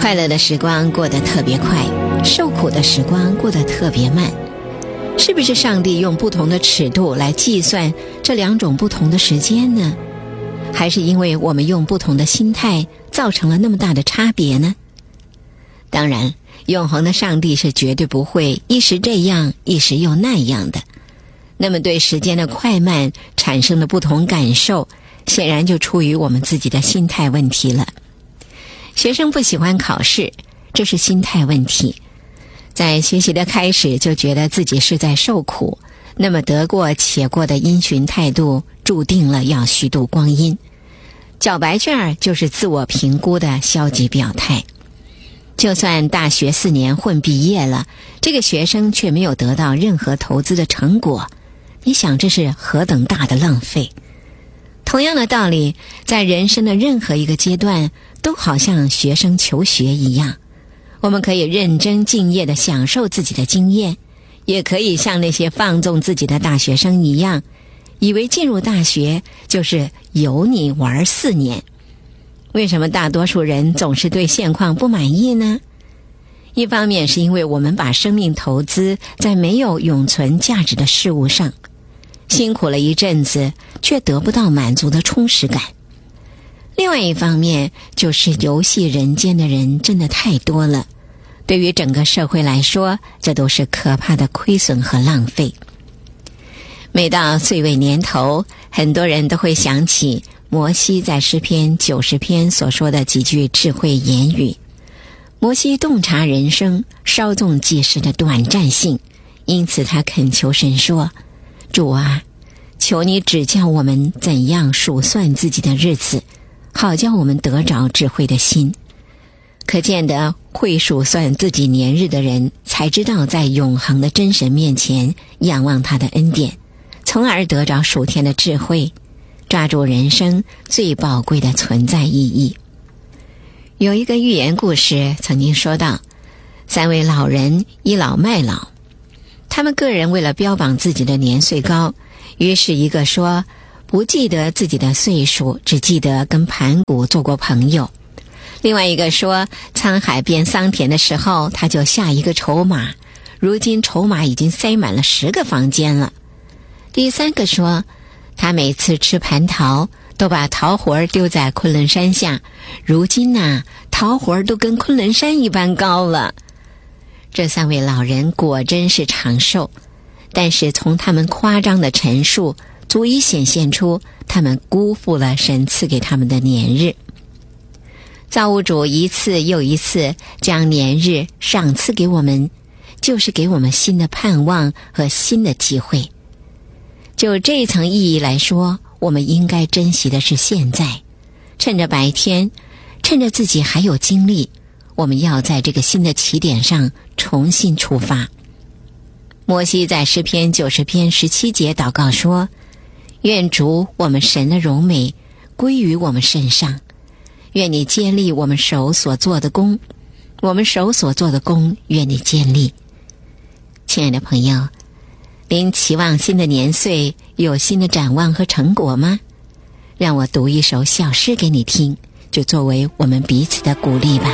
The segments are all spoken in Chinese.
快乐的时光过得特别快，受苦的时光过得特别慢。是不是上帝用不同的尺度来计算这两种不同的时间呢？还是因为我们用不同的心态造成了那么大的差别呢？当然，永恒的上帝是绝对不会一时这样一时又那样的。那么对时间的快慢产生的不同感受，显然就出于我们自己的心态问题了。学生不喜欢考试，这是心态问题。在学习的开始就觉得自己是在受苦，那么得过且过的因循态度注定了要虚度光阴。缴白卷就是自我评估的消极表态。就算大学4年混毕业了，这个学生却没有得到任何投资的成果，你想这是何等大的浪费。同样的道理，在人生的任何一个阶段都好像学生求学一样，我们可以认真敬业地享受自己的经验，也可以像那些放纵自己的大学生一样，以为进入大学就是有你玩4年。为什么大多数人总是对现况不满意呢？一方面是因为我们把生命投资在没有永存价值的事物上，辛苦了一阵子却得不到满足的充实感。另外一方面就是游戏人间的人真的太多了，对于整个社会来说，这都是可怕的亏损和浪费。每到岁尾年头，很多人都会想起摩西在诗篇90篇所说的几句智慧言语。摩西洞察人生稍纵即逝的短暂性，因此他恳求神说，主啊，求你指教我们怎样数算自己的日子，好叫我们得着智慧的心。可见得会数算自己年日的人，才知道在永恒的真神面前仰望他的恩典，从而得着属天的智慧，抓住人生最宝贵的存在意义。有一个寓言故事曾经说到，3位老人倚老卖老，他们个人为了标榜自己的年岁高，于是一个说不记得自己的岁数，只记得跟盘古做过朋友。另外一个说沧海变桑田的时候他就下一个筹码，如今筹码已经塞满了10个房间了。第3个说他每次吃蟠桃都把桃核丢在昆仑山下，如今桃核都跟昆仑山一般高了。这3位老人果真是长寿，但是从他们夸张的陈述足以显现出他们辜负了神赐给他们的年日。造物主一次又一次将年日赏赐给我们，就是给我们新的盼望和新的机会。就这一层意义来说，我们应该珍惜的是现在，趁着白天，趁着自己还有精力，我们要在这个新的起点上重新出发。摩西在诗篇90篇17节祷告说，愿主我们神的荣美归于我们身上，愿你坚立我们手所做的工，我们手所做的工愿你坚立。亲爱的朋友，您期望新的年岁有新的展望和成果吗？让我读一首小诗给你听，就作为我们彼此的鼓励吧。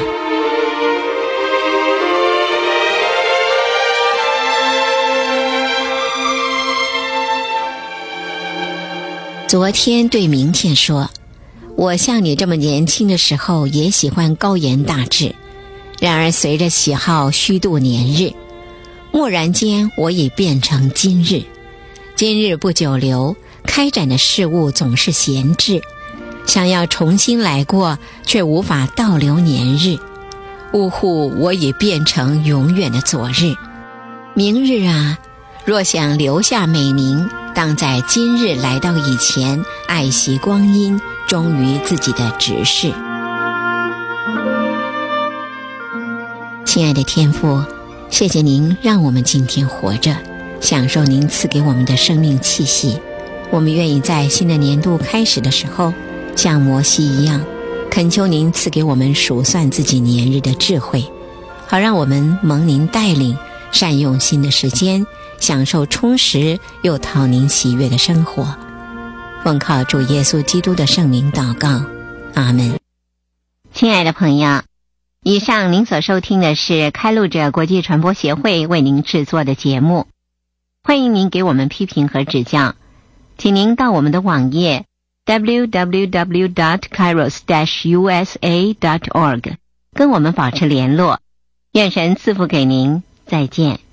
昨天对明天说，我像你这么年轻的时候也喜欢高言大志，然而随着喜好虚度年日，蓦然间我已变成今日。今日不久留，开展的事物总是闲置，想要重新来过，却无法倒流年日。呜呼，我已变成永远的昨日。明日啊，若想留下美名，当在今日来到以前，爱惜光阴，忠于自己的职事。亲爱的天父，谢谢您让我们今天活着，享受您赐给我们的生命气息。我们愿意在新的年度开始的时候，像摩西一样，恳求您赐给我们数算自己年日的智慧，好让我们蒙您带领，善用新的时间，享受充实又讨您喜悦的生活。奉靠主耶稣基督的圣名祷告，阿们。亲爱的朋友， 以上您所收听的是开路者国际传播协会为您制作的节目，欢迎您给我们批评和指教，请您到我们的网页 www.kairos-usa.org 跟我们保持联络。愿神赐福给您，再见。